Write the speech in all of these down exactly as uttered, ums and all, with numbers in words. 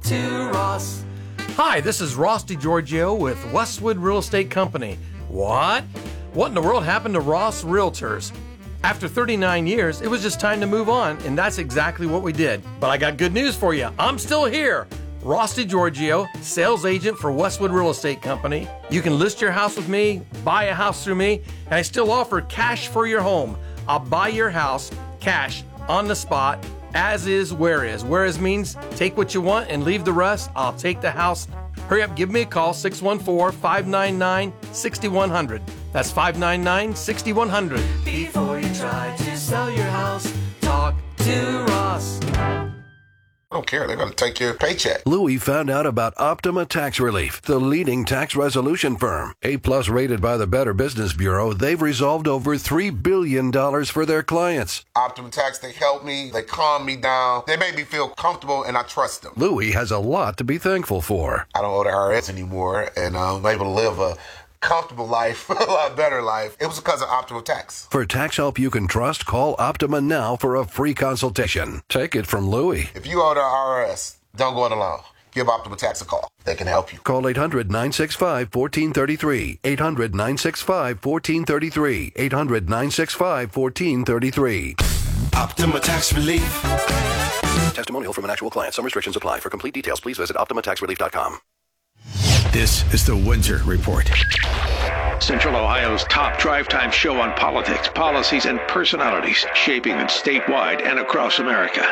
to Ross. Hi, this is Ross DiGiorgio with Westwood Real Estate Company. What? What in the world happened to Ross Realtors? After thirty-nine years, it was just time to move on, and that's exactly what we did. But I got good news for you. I'm still here. Ross DiGiorgio, sales agent for Westwood Real Estate Company. You can list your house with me, buy a house through me, and I still offer cash for your home. I'll buy your house, cash, on the spot, as is, where is. Where is means take what you want and leave the rest. I'll take the house. Hurry up, give me a call, six one four, five nine nine, six one zero zero. That's five nine nine, six one zero zero. Before you try to sell your house, talk to Ross. I don't care. They're going to take your paycheck. Louis found out about Optima Tax Relief, the leading tax resolution firm. A-plus rated by the Better Business Bureau, they've resolved over three billion dollars for their clients. Optima Tax, they help me. They calm me down. They make me feel comfortable, and I trust them. Louis has a lot to be thankful for. I don't owe the I R S anymore, and I'm able to live a comfortable life, a lot better life. It was because of Optima Tax. For tax help you can trust, call Optima now for a free consultation. Take it from Louis. If you owe the I R S, don't go it alone. Give Optima Tax a call. They can help you. Call eight hundred, nine six five, one four three three. eight hundred, nine six five, one four three three. eight hundred, nine six five, one four three three. Optima Tax Relief. Testimonial from an actual client. Some restrictions apply. For complete details, please visit optima tax relief dot com. This is the Windsor Report. Central Ohio's top drive time show on politics, policies, and personalities shaping it statewide and across America.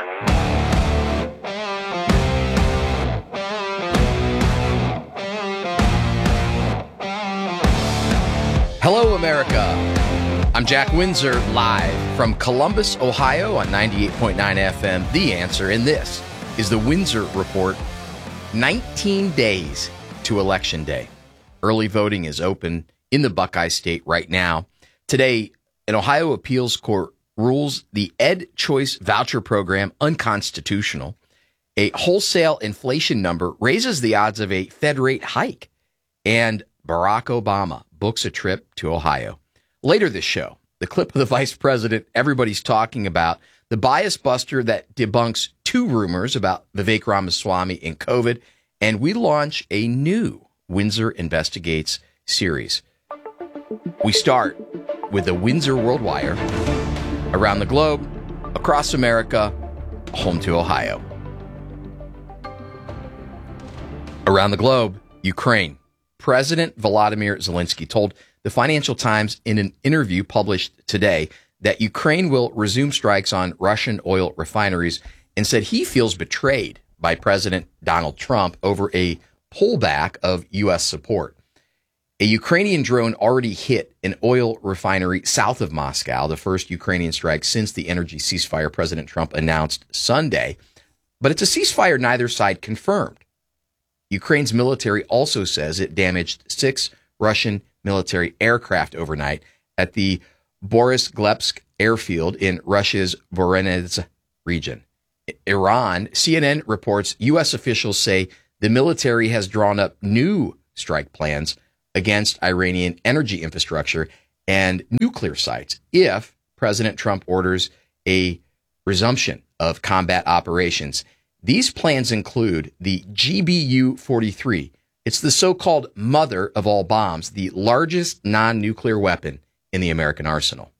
Hello, America. I'm Jack Windsor, live from Columbus, Ohio on ninety-eight point nine F M, The Answer, and this is the Windsor Report. nineteen days to Election Day. Early voting is open in the Buckeye State right now. Today, an Ohio appeals court rules the Ed Choice Voucher Program unconstitutional. A wholesale inflation number raises the odds of a Fed rate hike. And Barack Obama books a trip to Ohio. Later this show, the clip of the vice president everybody's talking about, the bias buster that debunks two rumors about Vivek Ramaswamy and COVID, and we launch a new Windsor Investigates series. We start with the Windsor World Wire, around the globe, across America, home to Ohio. Around the globe, Ukraine. President Volodymyr Zelensky told the Financial Times in an interview published today that Ukraine will resume strikes on Russian oil refineries and said he feels betrayed by President Donald Trump over a pullback of U S support. A Ukrainian drone already hit an oil refinery south of Moscow, the first Ukrainian strike since the energy ceasefire President Trump announced Sunday. But it's a ceasefire neither side confirmed. Ukraine's military also says it damaged six Russian military aircraft overnight at the Borisglebsk airfield in Russia's Voronezh region. Iran, C N N reports U S officials say the military has drawn up new strike plans against Iranian energy infrastructure and nuclear sites if President Trump orders a resumption of combat operations. These plans include the G B U forty-three. It's the so-called mother of all bombs, the largest non-nuclear weapon in the American arsenal.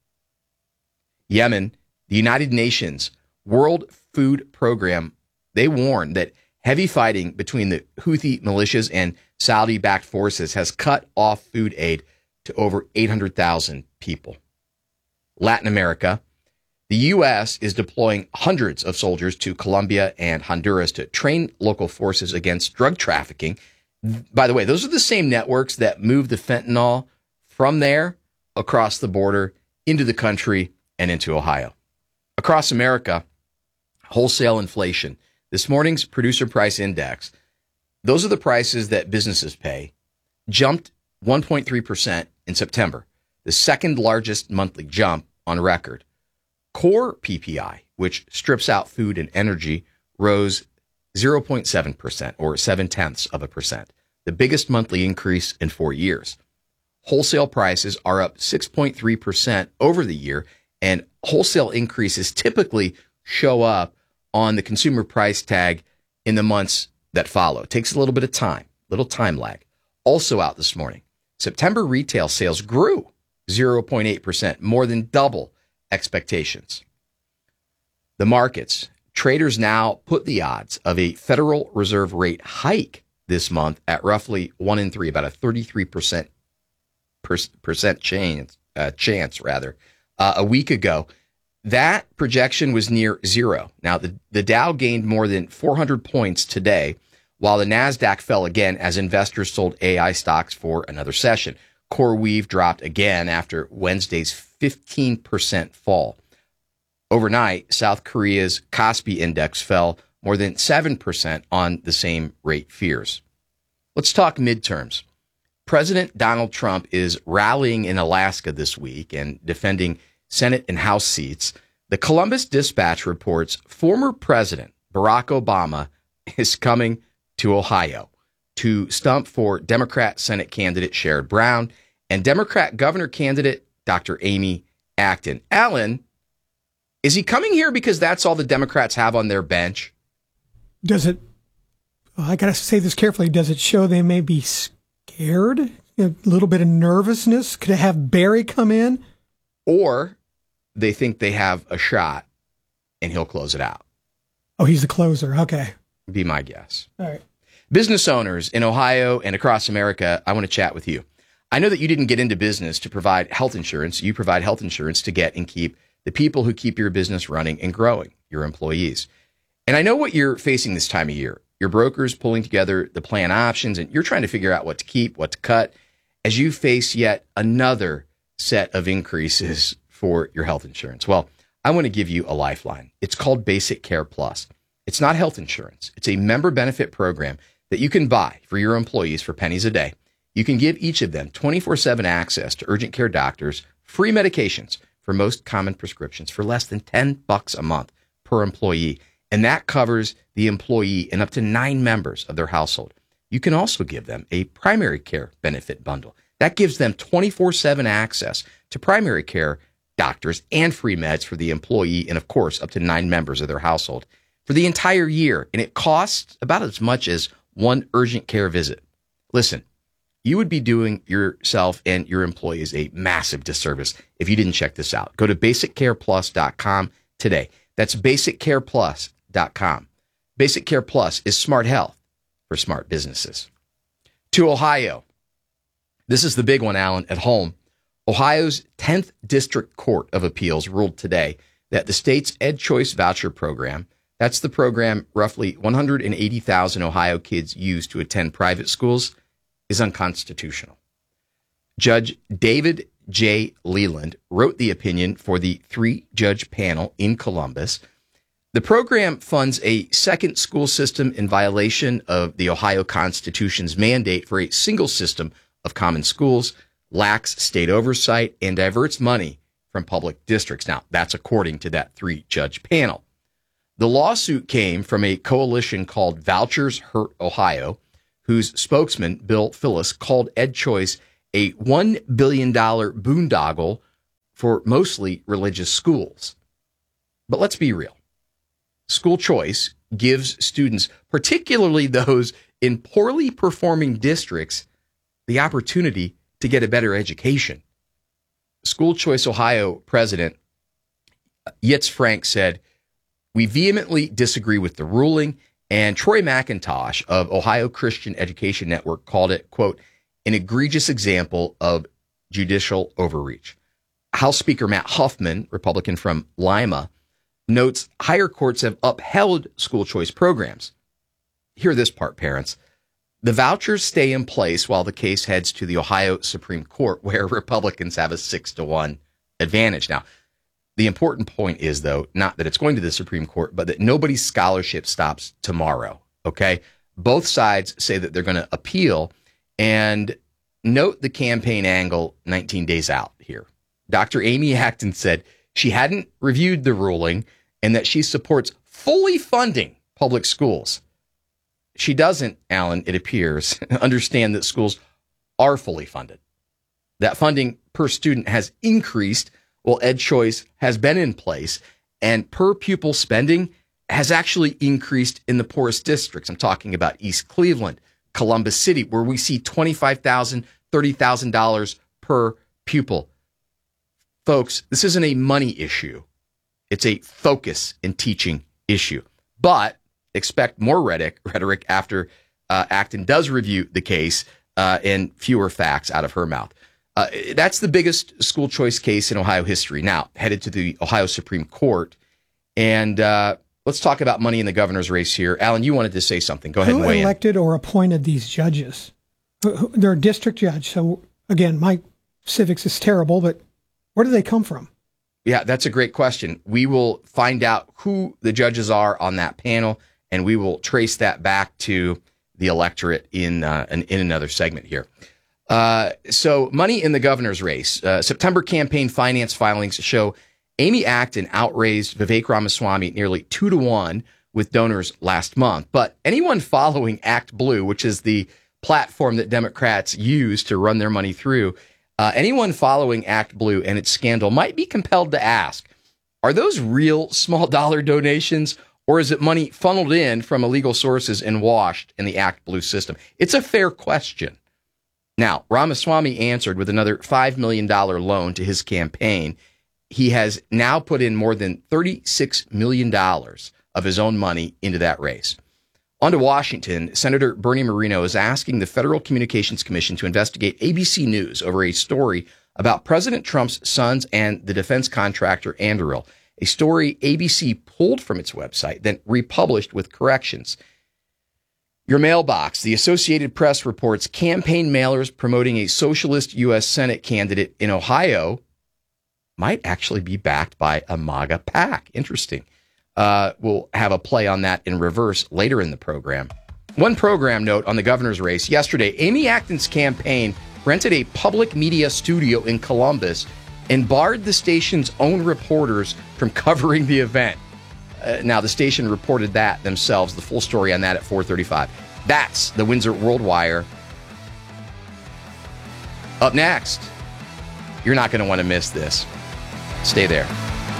Yemen, the United Nations World Food Program, they warn that heavy fighting between the Houthi militias and Saudi-backed forces has cut off food aid to over eight hundred thousand people. Latin America, the U S is deploying hundreds of soldiers to Colombia and Honduras to train local forces against drug trafficking. By the way, those are the same networks that move the fentanyl from there across the border into the country and into Ohio. Across America, wholesale inflation. This morning's producer price index, those are the prices that businesses pay, jumped one point three percent in September, the second largest monthly jump on record. Core P P I, which strips out food and energy, rose zero point seven percent, or seven-tenths of a percent, the biggest monthly increase in four years. Wholesale prices are up six point three percent over the year, and wholesale increases typically show up on the consumer price tag in the months that follow. It takes a little bit of time, little time lag. Also out this morning, September retail sales grew zero point eight percent, more than double expectations. The markets, traders now put the odds of a Federal Reserve rate hike this month at roughly one in three, about a thirty-three percent percent chance, uh, chance rather. Uh, a week ago, that projection was near zero. Now, the, the Dow gained more than four hundred points today, while the NASDAQ fell again as investors sold A I stocks for another session. CoreWeave dropped again after Wednesday's fifteen percent fall. Overnight, South Korea's Kospi index fell more than seven percent on the same rate fears. Let's talk midterms. President Donald Trump is rallying in Alaska this week and defending Senate and House seats. The Columbus Dispatch reports former President Barack Obama is coming to Ohio to stump for Democrat Senate candidate Sherrod Brown and Democrat governor candidate Doctor Amy Acton. Alan, is he coming here because that's all the Democrats have on their bench? Does it, well, I got to say this carefully, does it show they may be scared? A little bit of nervousness? Could it have Barry come in? Or they think they have a shot and he'll close it out. Oh, he's the closer. Okay. Be my guess. All right. Business owners in Ohio and across America, I want to chat with you. I know that you didn't get into business to provide health insurance. You provide health insurance to get and keep the people who keep your business running and growing, your employees. And I know what you're facing this time of year. Your broker's pulling together the plan options, and you're trying to figure out what to keep, what to cut, as you face yet another set of increases for your health insurance. Well, I want to give you a lifeline. It's called Basic Care Plus. It's not health insurance. It's a member benefit program that you can buy for your employees for pennies a day. You can give each of them twenty-four seven access to urgent care doctors, free medications for most common prescriptions for less than ten bucks a month per employee. And that covers the employee and up to nine members of their household. You can also give them a primary care benefit bundle. That gives them twenty-four seven access to primary care doctors and free meds for the employee and, of course, up to nine members of their household for the entire year. And it costs about as much as one urgent care visit. Listen, you would be doing yourself and your employees a massive disservice if you didn't check this out. Go to basic care plus dot com today. That's basic care plus dot com. Basic Care Plus is smart health for smart businesses. To Ohio. This is the big one, Alan, at home. Ohio's tenth District Court of Appeals ruled today that the state's EdChoice voucher program, that's the program roughly one hundred eighty thousand Ohio kids use to attend private schools, is unconstitutional. Judge David J. Leland wrote the opinion for the three-judge panel in Columbus. The program funds a second school system in violation of the Ohio Constitution's mandate for a single system of common schools, lacks state oversight, and diverts money from public districts. Now, that's according to that three-judge panel. The lawsuit came from a coalition called Vouchers Hurt Ohio, whose spokesman, Bill Phillips, called EdChoice a one billion dollars boondoggle for mostly religious schools. But let's be real. School choice gives students, particularly those in poorly performing districts, the opportunity to get a better education. School Choice Ohio President Yitz Frank said, "We vehemently disagree with the ruling," and Troy McIntosh of Ohio Christian Education Network called it, quote, an egregious example of judicial overreach. House Speaker Matt Huffman, Republican from Lima, notes higher courts have upheld school choice programs. Hear this part, parents. The vouchers stay in place while the case heads to the Ohio Supreme Court, where Republicans have a six to one advantage. Now, the important point is, though, not that it's going to the Supreme Court, but that nobody's scholarship stops tomorrow, okay? Both sides say that they're going to appeal, and note the campaign angle nineteen days out here. Doctor Amy Acton said she hadn't reviewed the ruling and that she supports fully funding public schools. She doesn't, Alan, it appears, understand that schools are fully funded. That funding per student has increased while EdChoice has been in place, and per pupil spending has actually increased in the poorest districts. I'm talking about East Cleveland, Columbus City, where we see twenty-five thousand dollars, thirty thousand dollars per pupil. Folks, this isn't a money issue. It's a focus in teaching issue. But expect more rhetoric, rhetoric after uh, Acton does review the case uh, and fewer facts out of her mouth. Uh, that's the biggest school choice case in Ohio history. Now, headed to the Ohio Supreme Court. And uh, let's talk about money in the governor's race here. Alan, you wanted to say something. Go ahead Who and weigh in. Who elected or appointed these judges? They're a district judge. So, again, my civics is terrible, but where do they come from? Yeah, that's a great question. We will find out who the judges are on that panel, and we will trace that back to the electorate in uh, in, in another segment here. Uh, so money in the governor's race. Uh, September campaign finance filings show Amy Acton outraised Vivek Ramaswamy nearly two to one with donors last month. But anyone following Act Blue, which is the platform that Democrats use to run their money through, uh, anyone following Act Blue and its scandal might be compelled to ask, are those real small dollar donations, or is it money funneled in from illegal sources and washed in the Act Blue system? It's a fair question. Now, Ramaswamy answered with another five million dollars loan to his campaign. He has now put in more than thirty-six million dollars of his own money into that race. On to Washington, Senator Bernie Moreno is asking the Federal Communications Commission to investigate A B C News over a story about President Trump's sons and the defense contractor Anduril, a story A B C pulled from its website, then republished with corrections. Your mailbox. The Associated Press reports campaign mailers promoting a socialist U S Senate candidate in Ohio might actually be backed by a MAGA PAC. Interesting. Uh, we'll have a play on that in reverse later in the program. One program note on the governor's race. Yesterday, Amy Acton's campaign rented a public media studio in Columbus and barred the station's own reporters from covering the event. Uh, now, the station reported that themselves. The full story on that at four thirty-five. That's the Windsor World Wire. Up next, you're not going to want to miss this. Stay there.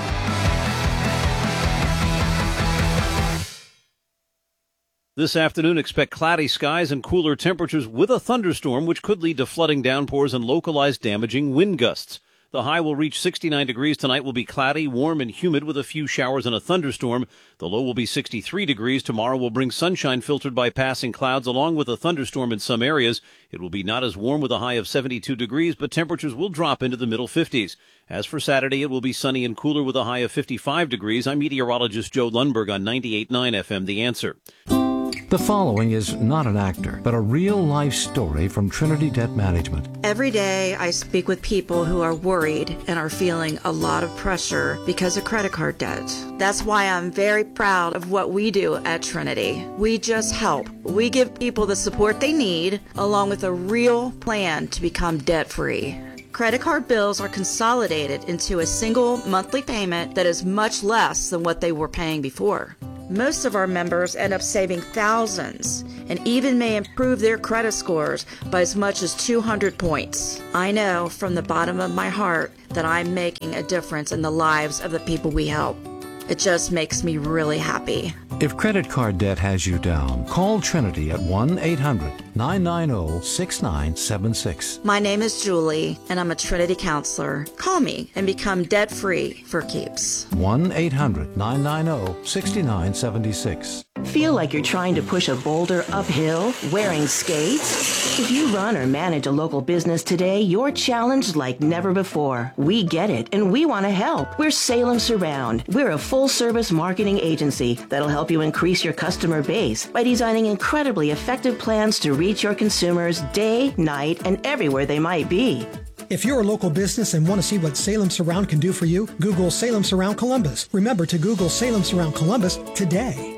This afternoon, expect cloudy skies and cooler temperatures with a thunderstorm, which could lead to flooding downpours and localized damaging wind gusts. The high will reach sixty-nine degrees tonight, will be cloudy, warm, and humid with a few showers and a thunderstorm. The low will be sixty-three degrees. Tomorrow will bring sunshine filtered by passing clouds along with a thunderstorm in some areas. It will be not as warm with a high of seventy-two degrees, but temperatures will drop into the middle fifties. As for Saturday, it will be sunny and cooler with a high of fifty-five degrees. I'm meteorologist Joe Lundberg on ninety-eight point nine F M, The Answer. The following is not an actor, but a real-life story from Trinity Debt Management. Every day I speak with people who are worried and are feeling a lot of pressure because of credit card debt. That's why I'm very proud of what we do at Trinity. We just help. We give people the support they need, along with a real plan to become debt-free. Credit card bills are consolidated into a single monthly payment that is much less than what they were paying before. Most of our members end up saving thousands and even may improve their credit scores by as much as two hundred points. I know from the bottom of my heart that I'm making a difference in the lives of the people we help. It just makes me really happy. If credit card debt has you down, call Trinity at one eight hundred nine nine zero six nine seven six. My name is Julie, and I'm a Trinity counselor. Call me and become debt-free for keeps. one eight hundred nine nine zero six nine seven six. Feel like you're trying to push a boulder uphill wearing skates? If you run or manage a local business today, you're challenged like never before. We get it, and we want to help. We're Salem Surround. We're a full-service marketing agency that'll help you increase your customer base by designing incredibly effective plans to reach your consumers day, night, and everywhere they might be. If you're a local business and want to see what Salem Surround can do for you, Google Salem Surround Columbus. Remember to Google Salem Surround Columbus today.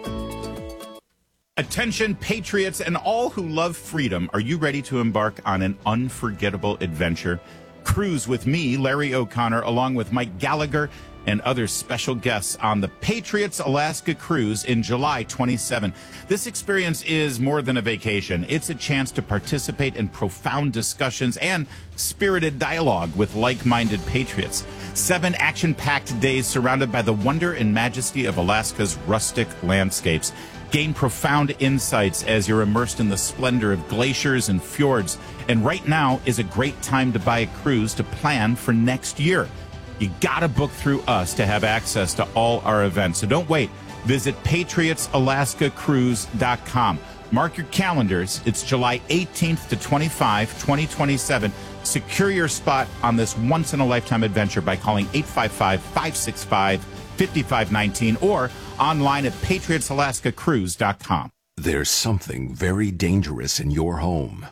Attention, patriots and all who love freedom. Are you ready to embark on an unforgettable adventure? Cruise with me, Larry O'Connor, along with Mike Gallagher, and other special guests on the Patriots Alaska Cruise in July twenty-seventh. This experience is more than a vacation. It's a chance to participate in profound discussions and spirited dialogue with like-minded patriots. Seven action-packed days surrounded by the wonder and majesty of Alaska's rustic landscapes. Gain profound insights as you're immersed in the splendor of glaciers and fjords. And right now is a great time to buy a cruise to plan for next year. You gotta book through us to have access to all our events. So don't wait. Visit patriots alaska cruise dot com. Mark your calendars. It's July eighteenth to twenty-fifth, twenty twenty-seven. Secure your spot on this once-in-a-lifetime adventure by calling eight five five, five six five, five five one nine or online at patriots alaska cruise dot com. There's something very dangerous in your home.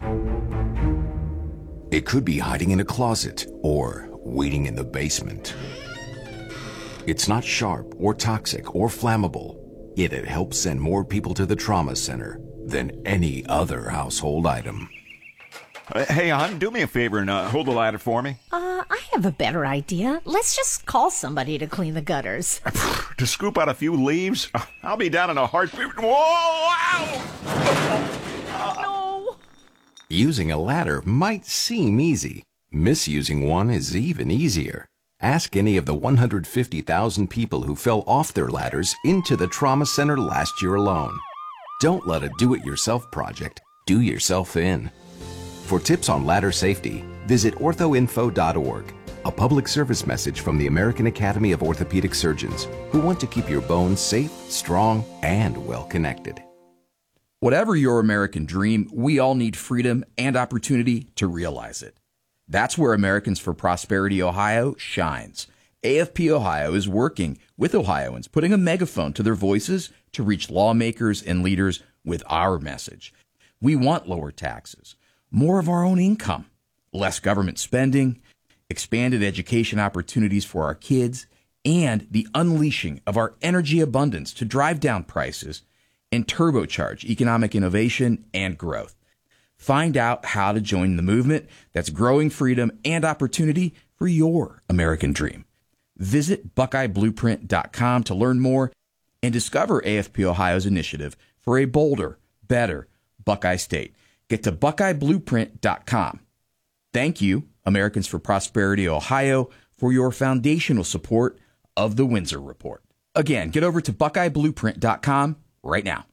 It could be hiding in a closet or waiting in the basement. It's not sharp or toxic or flammable, yet it helps send more people to the trauma center than any other household item. Uh, hey, hon, do me a favor and uh, hold the ladder for me. Uh, I have a better idea. Let's just call somebody to clean the gutters. To scoop out a few leaves? I'll be down in a heartbeat. Whoa! Ow! No! Using a ladder might seem easy. Misusing one is even easier. Ask any of the one hundred fifty thousand people who fell off their ladders into the trauma center last year alone. Don't let a do-it-yourself project do yourself in. For tips on ladder safety, visit ortho info dot org, a public service message from the American Academy of Orthopedic Surgeons, who want to keep your bones safe, strong, and well-connected. Whatever your American dream, we all need freedom and opportunity to realize it. That's where Americans for Prosperity Ohio shines. A F P Ohio is working with Ohioans, putting a megaphone to their voices to reach lawmakers and leaders with our message. We want lower taxes, more of our own income, less government spending, expanded education opportunities for our kids, and the unleashing of our energy abundance to drive down prices and turbocharge economic innovation and growth. Find out how to join the movement that's growing freedom and opportunity for your American dream. Visit buckeye blueprint dot com to learn more and discover A F P Ohio's initiative for a bolder, better Buckeye State. Get to buckeye blueprint dot com. Thank you, Americans for Prosperity Ohio, for your foundational support of the Windsor Report. Again, get over to buckeye blueprint dot com right now.